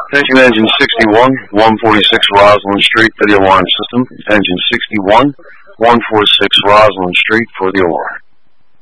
Attention engine 61, 146 Rosalind Street for the alarm system. Engine 61, 146 Rosalind Street for the alarm.